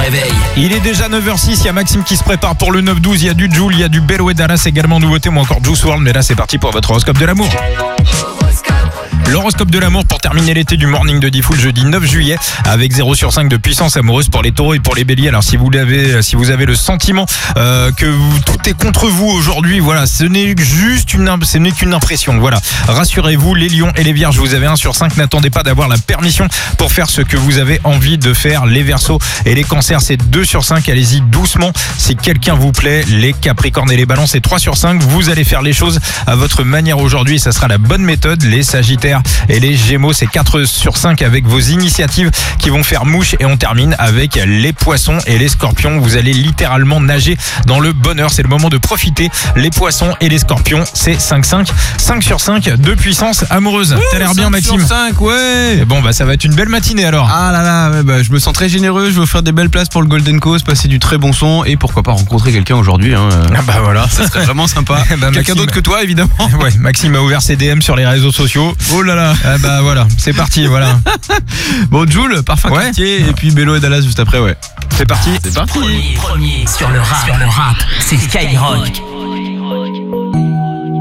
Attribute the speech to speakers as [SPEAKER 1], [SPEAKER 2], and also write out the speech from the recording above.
[SPEAKER 1] réveil.
[SPEAKER 2] Il est déjà 9h06, il y a Maxime qui se prépare pour le 9-12, il y a du Jul, il y a du Bello et Dallas également nouveauté, ou encore Juice WRLD, mais là c'est parti pour votre horoscope de l'amour. L'horoscope de l'amour pour terminer l'été du morning de Diffoul jeudi 9 juillet avec 0/5 de puissance amoureuse pour les taureaux et pour les béliers. Alors si vous avez le sentiment tout est contre vous aujourd'hui, voilà, ce n'est qu'une impression. Voilà, rassurez-vous, les lions et les vierges, vous avez 1/5. N'attendez pas d'avoir la permission pour faire ce que vous avez envie de faire. Les verseaux et les cancers, c'est 2/5. Allez-y doucement si quelqu'un vous plaît. Les capricornes et les balances, c'est 3/5. Vous allez faire les choses à votre manière aujourd'hui et ça sera la bonne méthode. Les sagittaires et les gémeaux, c'est 4/5 avec vos initiatives qui vont faire mouche. Et on termine avec les poissons et les scorpions. Vous allez littéralement nager dans le bonheur. C'est le moment de profiter. Les poissons et les scorpions, c'est 5/5. 5/5 de puissance amoureuse. T'as l'air bien, Maxime.
[SPEAKER 3] 5, ouais.
[SPEAKER 2] Et bon, ça va être une belle matinée alors.
[SPEAKER 3] Ah là là, ouais, je me sens très généreux. Je vais offrir des belles places pour le Golden Coast, passer du très bon son et pourquoi pas rencontrer quelqu'un aujourd'hui.
[SPEAKER 2] Ah bah voilà.
[SPEAKER 3] Ça serait vraiment sympa. Quelqu'un d'autre que toi, évidemment.
[SPEAKER 2] Ouais, Maxime a ouvert ses DM sur les réseaux sociaux.
[SPEAKER 3] Oh là là.
[SPEAKER 2] Ah bah voilà, c'est parti, voilà.
[SPEAKER 3] Bon, Jul, parfum quartier, et puis Bello et Dallas juste après, ouais.
[SPEAKER 2] C'est parti.
[SPEAKER 1] Premier sur le rap, c'est Skyrock.